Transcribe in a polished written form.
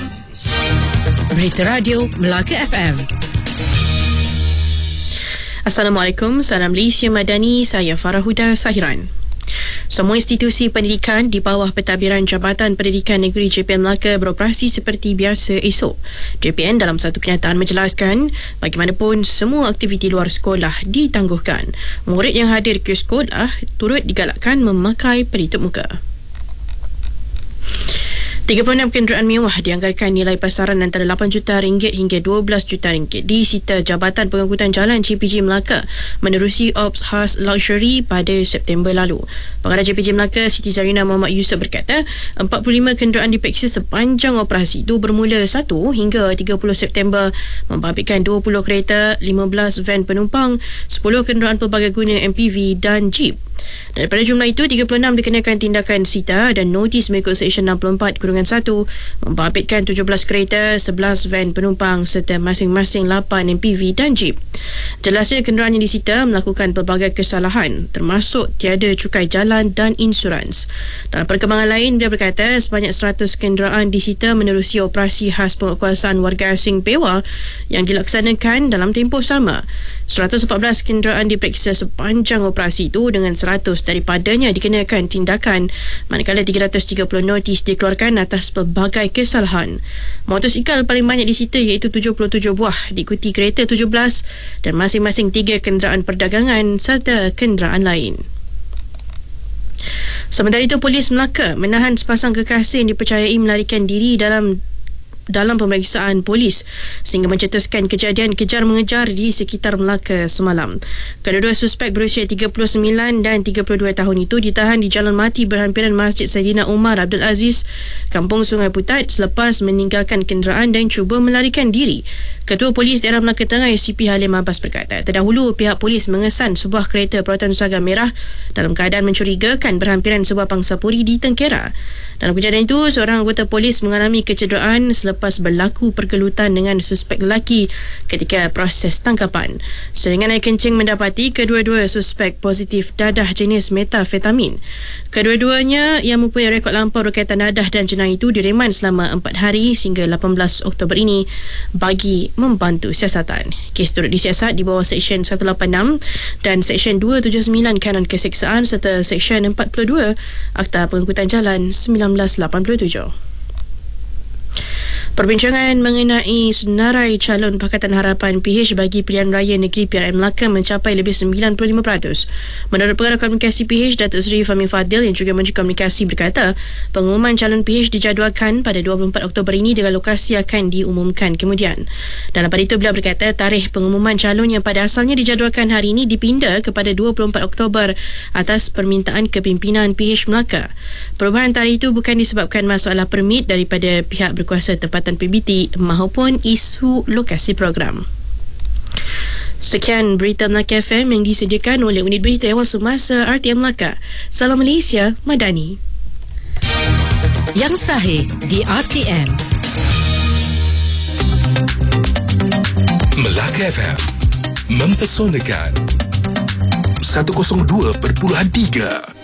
Berita Radio Melaka FM. Assalamualaikum, salam Malaysia Madani, saya Farah Huda Sahiran. Semua institusi pendidikan di bawah pentadbiran Jabatan Pendidikan Negeri JPN Melaka beroperasi seperti biasa esok. JPN dalam satu kenyataan menjelaskan, bagaimanapun semua aktiviti luar sekolah ditangguhkan. Murid yang hadir ke sekolah turut digalakkan memakai pelitup muka. 36 kenderaan mewah dianggarkan nilai pasaran antara RM8 juta hingga RM12 juta disita Jabatan Pengangkutan Jalan JPJ Melaka menerusi Ops Khas Luxury pada September lalu. Pengarah JPJ Melaka Siti Zarina Muhammad Yusof berkata, 45 kenderaan diperiksa sepanjang operasi itu bermula 1 hingga 30 September membabitkan 20 kereta, 15 van penumpang, 10 kenderaan pelbagai guna MPV dan Jeep. Daripada jumlah itu, 36 dikenakan tindakan sita dan notis mengikut Seksyen 64/1 membabitkan 17 kereta, 11 van penumpang serta masing-masing 8 MPV dan Jeep. Jelasnya kenderaan yang disita melakukan pelbagai kesalahan termasuk tiada cukai jalan dan insurans. Dalam perkembangan lain, dia berkata sebanyak 100 kenderaan disita menerusi operasi khas penguatkuasaan warga asing PEWA yang dilaksanakan dalam tempoh sama. 114 kenderaan diperiksa sepanjang operasi itu dengan 100 daripadanya dikenakan tindakan, manakala 330 notis dikeluarkan atas pelbagai kesalahan. Motosikal paling banyak disita iaitu 77 buah, diikuti kereta 17 dan masing-masing 3 kenderaan perdagangan serta kenderaan lain. Sementara itu, Polis Melaka menahan sepasang kekasih yang dipercayai melarikan diri dalam pemeriksaan polis sehingga mencetuskan kejadian kejar-mengejar di sekitar Melaka semalam. Kedua-dua suspek berusia 39 dan 32 tahun itu ditahan di Jalan Mati berhampiran Masjid Saidina Umar Abdul Aziz, Kampung Sungai Putat selepas meninggalkan kenderaan dan cuba melarikan diri. Ketua Polis Daerah Melaka Tengah SCP Halim Abbas berkata, terdahulu pihak polis mengesan sebuah kereta perawatan usaha merah dalam keadaan mencurigakan berhampiran sebuah pangsapuri di Tengkera. Dalam kejadian itu, seorang anggota polis mengalami kecederaan selepas berlaku pergelutan dengan suspek lelaki ketika proses tangkapan. Serangan air kencing mendapati kedua-dua suspek positif dadah jenis metafetamin. Kedua-duanya yang mempunyai rekod lampau berkaitan dadah dan jenayah itu direman selama 4 hari sehingga 18 Oktober ini bagi membantu siasatan. Kes turut disiasat di bawah Seksyen 186 dan Seksyen 279 Kanan Keseksaan serta Seksyen 42 Akta Pengangkutan Jalan 1987. Perbincangan mengenai senarai calon Pakatan Harapan PH bagi pilihan raya negeri PRN Melaka mencapai lebih 95%. Menurut Pengarah Komunikasi PH, Datuk Seri Fahmi Fadil yang juga Menteri Komunikasi berkata, pengumuman calon PH dijadualkan pada 24 Oktober ini dengan lokasi akan diumumkan kemudian. Dalam pada itu, beliau berkata tarikh pengumuman calon yang pada asalnya dijadualkan hari ini dipindah kepada 24 Oktober atas permintaan kepimpinan PH Melaka. Perubahan tarikh itu bukan disebabkan masalah permit daripada pihak berkuasa tempatan PBT maupun isu lokasi program. Sekian berita Melaka FM yang disediakan oleh Unit Berita Awal Semasa RTM Melaka. Salam Malaysia Madani. Yang sahih di RTM. Melaka FM mempesonakan 102.3.